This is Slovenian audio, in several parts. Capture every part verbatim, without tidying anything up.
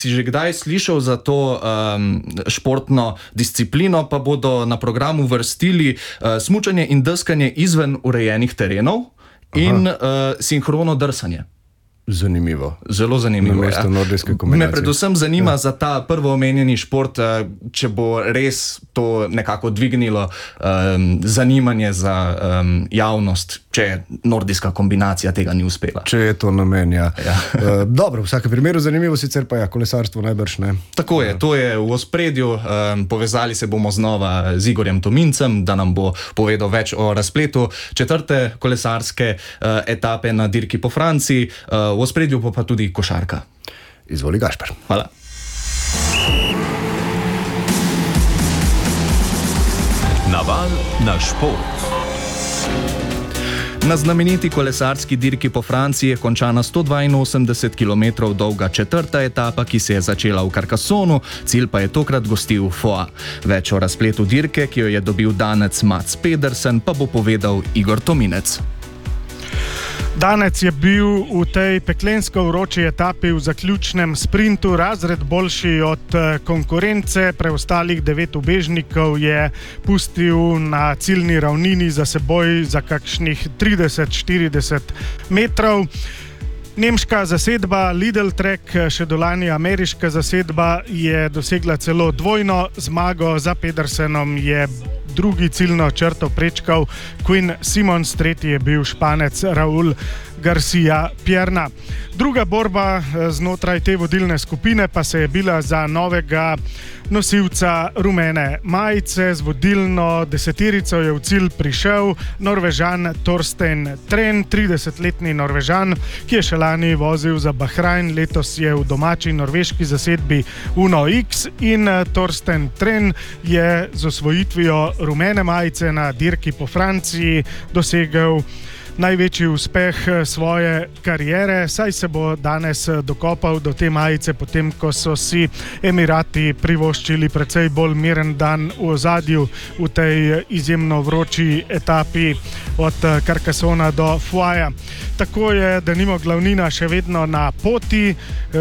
Si že kdaj slišal za to um, športno disciplino, pa bodo na programu vrstili uh, smučanje in deskanje izven urejenih terenov in uh, sinhrono drsanje. Zanimivo. Zelo zanimivo. Namesto Ja. nordijske kombinacije. Me predvsem zanima ja. za ta prvo omenjeni šport, če bo res to nekako dvignilo um, zanimanje za um, javnost, če nordijska kombinacija tega ni uspela. Če je to namen, ja. ja. uh, dobro, v vsakem primeru zanimivo, sicer pa ja, kolesarstvo najbrž ne. Tako je, to je v ospredju. Um, povezali se bomo znova z Igorjem Tomincem, da nam bo povedal več o razpletu četrte kolesarske uh, etape na dirki po Franciji. Uh, v ospredju pa, pa tudi košarka. Izvoli, Gašper. Hvala. Naval na šport. Na znameniti kolesarski dirki po Franciji je končana sto dvainosemdeset kilometrov dolga četrta etapa, ki se je začela v Carcassonnu, cilj pa je tokrat gostil Foix. Več o razpletu dirke, ki jo je dobil Danec Mats Pedersen, pa bo povedal Igor Tominec. Danec je bil v tej peklensko vroči etapi v zaključnem sprintu razred boljši od konkurence, preostalih devet ubežnikov je pustil na ciljni ravnini za seboj za kakšnih trideset do štirideset metrov. Nemška zasedba Lidl Trek, še dolani ameriška zasedba, je dosegla celo dvojno zmago. Za Pedersenom je drugi ciljno črto prečkal Quinn Simons, tretji je bil Španec Raul Garcia Pierna. Druga borba znotraj te vodilne skupine pa se je bila za novega nosilca rumene majice. Z vodilno deseterico je v cilj prišel Norvežan Torstein Tren, tridesetletni Norvežan, ki je še lani vozil za Bahrajn, letos je v domači norveški zasedbi Uno X in Torstein Tren je z osvojitvijo rumene majice na dirki po Franciji dosegel največji uspeh svoje kariere, saj se bo danes dokopal do te majice, potem ko so si Emirati privoščili precej bolj miren dan v ozadju v tej izjemno vroči etapi od Carcassona do Foixa. Tako je denimo glavnina še vedno na poti,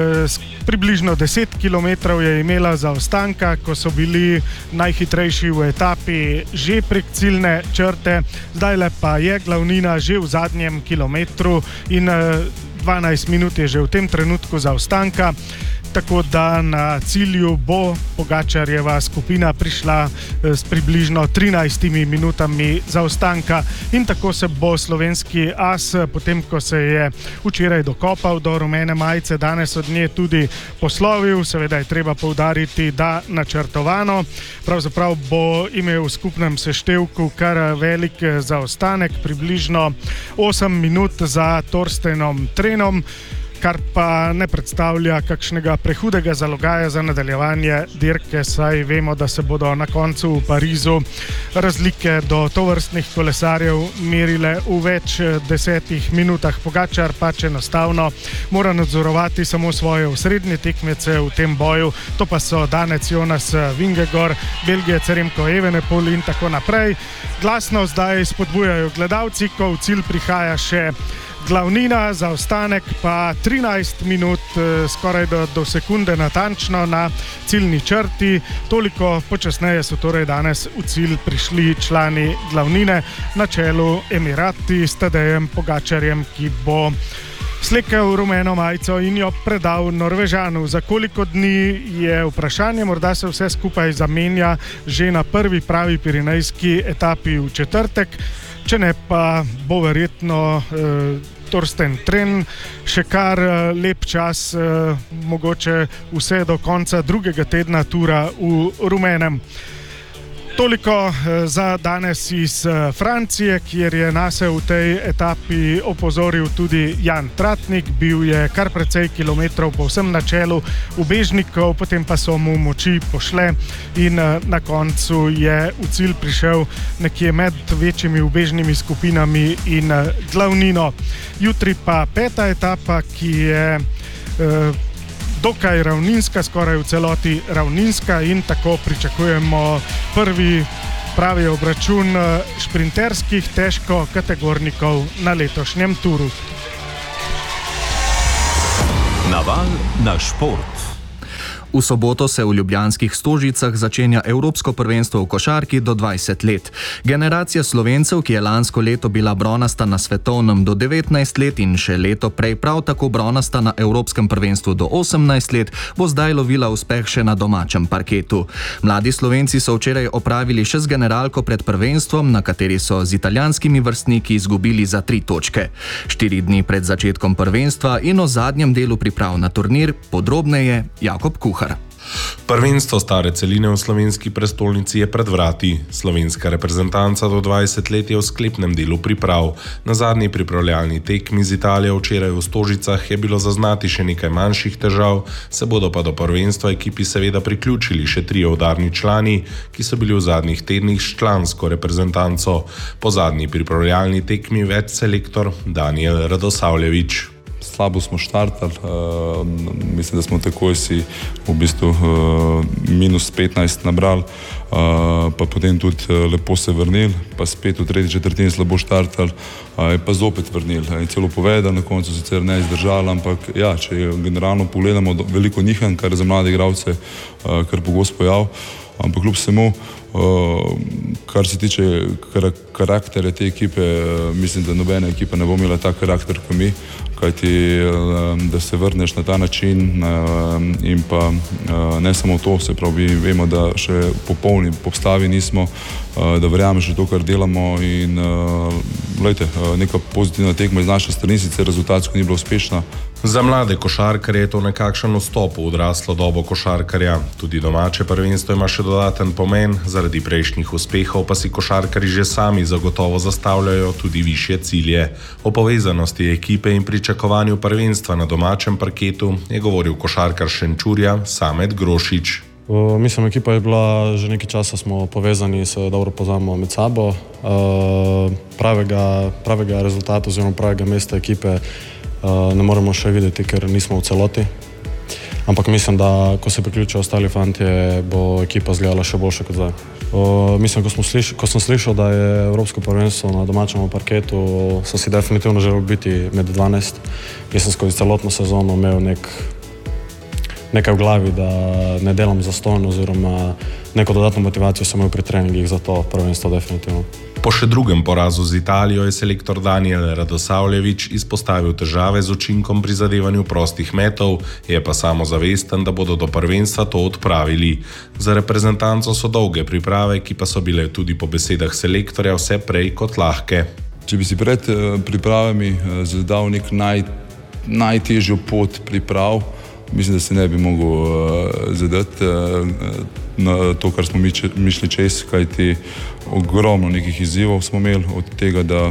približno deset kilometrov je imela zaostanka, ko so bili najhitrejši v etapi že prek ciljne črte, zdajle pa je glavnina že v zadnjem kilometru in dvanajst minut je že v tem trenutku zaostanka, tako da na cilju bo Pogačarjeva skupina prišla s približno trinajstimi minutami zaostanka in tako se bo slovenski as, potem ko se je včeraj dokopal do rumene majice, danes od nje tudi poslovil. Seveda je treba poudariti, da načrtovano. Pravzaprav bo imel v skupnem seštevku kar velik zaostanek, približno osem minut za Torsteinom Trenom, kar pa ne predstavlja kakšnega prehudega zalogaja za nadaljevanje dirke, saj vemo, da se bodo na koncu v Parizu razlike do tovrstnih kolesarjev merile v več desetih minutah. Pogačar pač enostavno mora nadzorovati samo svoje osrednje tekmece v tem boju, to pa so Danec Jonas Vingegaard, Belgijec Remco Evenepoel in tako naprej. Glasno zdaj spodbujajo gledalci, ko v cilj prihaja še glavnina, zaostanek pa trinajst minut, skoraj do, do sekunde natančno na ciljni črti. Toliko počasneje so torej danes v cilj prišli člani glavnine na čelu Emirati s Tadejem Pogačarjem, ki bo slekel rumeno majico in jo predal Norvežanu. Za koliko dni je vprašanje, morda se vse skupaj zamenja že na prvi pravi pirenejski etapi v četrtek, če ne pa bo verjetno eh, Torstein Tren še kar lep čas, eh, mogoče vse do konca drugega tedna tura v rumenem. Toliko za danes iz Francije, kjer je nase v tej etapi opozoril tudi Jan Tratnik. Bil je kar precej kilometrov povsem na čelu ubežnikov, potem pa so mu moči pošle in na koncu je v cilj prišel nekje med večjimi ubežnimi skupinami in glavnino. Jutri pa peta etapa, ki je eh, dokaj ravninska, skoraj v celoti ravninska in tako pričakujemo prvi pravi obračun šprinterskih težko kategornikov na letošnjem turu. Naval na šport. V soboto se v ljubljanskih Stožicah začenja Evropsko prvenstvo v košarki do dvajset let. Generacija Slovencev, ki je lansko leto bila bronasta na svetovnem do devetnajst let in še leto prej prav tako bronasta na Evropskem prvenstvu do osemnajst let, bo zdaj lovila uspeh še na domačem parketu. Mladi Slovenci so včeraj opravili še z generalko pred prvenstvom, na kateri so z italijanskimi vrstniki izgubili za tri točke. Štiri dni pred začetkom prvenstva in o zadnjem delu priprav na turnir podrobneje Jakob Kuhar. Prvenstvo stare celine v slovenski prestolnici je pred vrati. Slovenska reprezentanca do dvajset let je v sklepnem delu priprav. Na zadnji pripravljalni tekmi z Italijo včeraj v Stožicah je bilo zaznati še nekaj manjših težav, se bodo pa do prvenstva ekipi seveda priključili še trije udarni člani, ki so bili v zadnjih tednih s člansko reprezentanco. Po zadnji pripravljalni tekmi več selektor Daniel Radosavljević. Slabo smo štartali, uh, mislim, da smo takoj si v bistvu uh, minus petnajst nabrali, uh, pa potem tudi uh, lepo se vrnili, pa spet v tretji četrtini slabo štartali, uh, pa zopet vrnili. In celo povedal, na koncu sicer ne izdržali, ampak ja, če generalno pogledamo, veliko nihanj, kar za mlade igralce, uh, kar pogosto pojav, ampak kljub vsemu, Uh, kar se tiče kar karakterja te ekipe, uh, mislim, da nobena ekipa ne bo imela tak karakter kot mi, kajti uh, da se vrneš na ta način uh, in pa uh, ne samo to, se pravi, vemo, da še popolni postavi nismo, uh, da verjameš v to, kar delamo in uh, lejte, uh, neka pozitivna tekma iz naše strani, sicer rezultatsko ni bila uspešna. Za mlade košarkarje je to nekakšen vstop v odraslo dobo košarkarja. Tudi domače prvenstvo ima še dodaten pomen, zaradi prejšnjih uspehov pa si košarkarji že sami zagotovo zastavljajo tudi višje cilje. O povezanosti ekipe in pričakovanju prvenstva na domačem parketu je govoril košarkar Šenčurja Samet Grošič. Uh, mislim, ekipa je bila že nekaj časa, smo povezani, se dobro poznamo med sabo. Uh, pravega, pravega rezultata oziroma pravega mesta ekipe Uh, ne moremo še videti, ker nismo v celoti. Ampak mislim, da ko se priključijo ostali fantje, bo ekipa izgledala še boljše kot zdaj. Uh, mislim, ko, smo sliš, ko sem slišal, da je Evropsko prvenstvo na domačem parketu, sem si definitivno želel biti med dvanajst. Jaz sem skozi celotno sezono imel nek, nekaj v glavi, da ne delam zastojno, oziroma neko dodatno motivacijo sem imel pri treningih za to prvenstvo definitivno. Po še drugem porazu z Italijo je selektor Daniel Radosavljević izpostavil težave z učinkom pri zadevanju prostih metov, je pa samozavesten, da bodo do prvenstva to odpravili. Za reprezentanco so dolge priprave, ki pa so bile tudi po besedah selektorja vse prej kot lahke. Če bi si pred pripravami zadal nek naj, najtežjo pot priprav, mislim, da se ne bi mogel uh, zadati uh, na to, kar smo mi šli čez, kajti ogromno nekih izzivov smo imeli, od tega, da,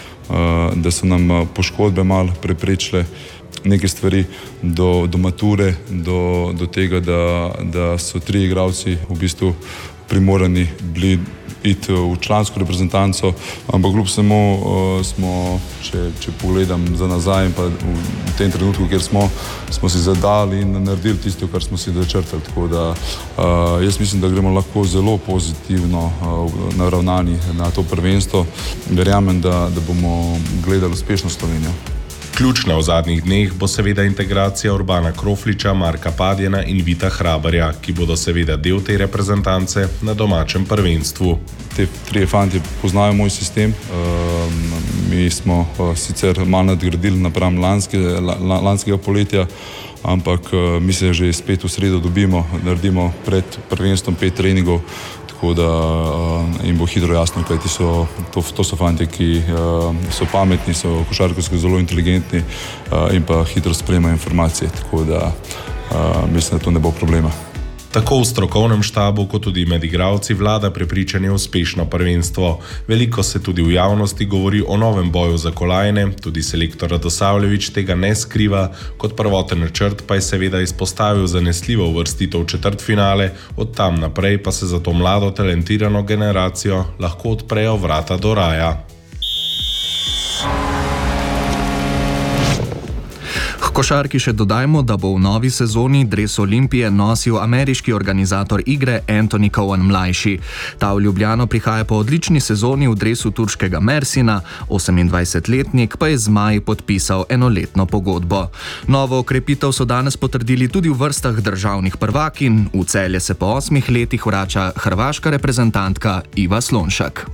uh, da so nam poškodbe malo preprečile neke stvari, do, do mature, do, do tega, da, da so tri igralci v bistvu primorani bili iti v člansko reprezentanco, ampak kljub vsemu uh, smo, če, če pogledam za nazaj in pa v, v tem trenutku, kjer smo, smo si zadali in naredili tisto, kar smo si začrtali. Tako da uh, jaz mislim, da gremo lahko zelo pozitivno uh, naravnani na to prvenstvo. Verjamem, da, da bomo gledali uspešno Slovenijo. Ključna v zadnjih dneh bo seveda integracija Urbana Krofliča, Marka Padjena in Vita Hrabarja, ki bodo seveda del te reprezentance na domačem prvenstvu. Te trije fanti poznajo moj sistem. Uh, mi smo uh, sicer malo nadgradili napram lanske, la, lanskega poletja, ampak uh, mi se že spet v sredo dobimo, naredimo pred prvenstvom pet treningov, tako da uh, jim bo hitro jasno, kajti so, to, to so fanti, ki uh, so pametni, so košarkarsko zelo inteligentni uh, in pa hitro sprejemajo informacije, tako da uh, mislim, da to ne bo problema. Tako v strokovnem štabu, kot tudi med igralci vlada prepričanje v uspešno prvenstvo. Veliko se tudi v javnosti govori o novem boju za kolajne, tudi selektor Radosavljević tega ne skriva, kot prvoten načrt pa je seveda izpostavil zanesljivo uvrstitev v četrtfinale, od tam naprej pa se za to mlado talentirano generacijo lahko odprejo vrata do raja. Košarki še dodajmo, da bo v novi sezoni dres Olimpije nosil ameriški organizator igre Anthony Cowan mlajši. Ta v Ljubljano prihaja po odlični sezoni v dresu turškega Mersina, osemindvajsetletnik pa je z zmaji podpisal enoletno pogodbo. Novo okrepitev so danes potrdili tudi v vrstah državnih prvakinj. V Celje se po osmih letih vrača hrvaška reprezentantka Iva Slonšak.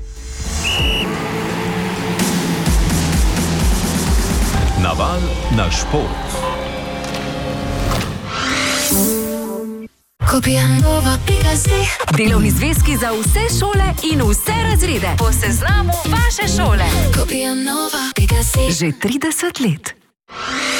Naval na šport. Delovni zvezki za vse šole in vse razrede. Po seznamu vaše šole. Že trideset let.